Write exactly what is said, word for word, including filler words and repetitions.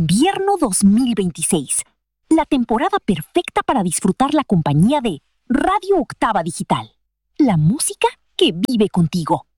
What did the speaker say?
Invierno dos mil veintiséis. La temporada perfecta para disfrutar la compañía de Radio Octava Digital. La música que vive contigo.